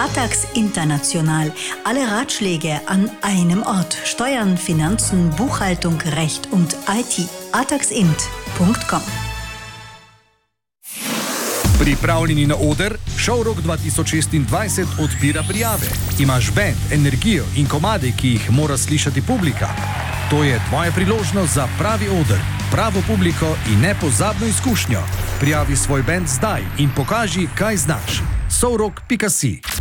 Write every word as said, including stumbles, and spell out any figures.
Atax International. Alle Ratschläge an einem Ort. Steuern, Finanzen, Buchhaltung, Recht und I T. ataxint punkt com. Pripravljeni na oder? Showrock dva tisoč šestindvajset odpira prijave. Imaš bend, energijo in komade, ki jih mora slišati publika? To je tvoja priložnost za pravi oder, pravo publiko in nepozabno izkušnjo. Prijavi svoj bend zdaj in pokaži, kaj znaš. showrock pika si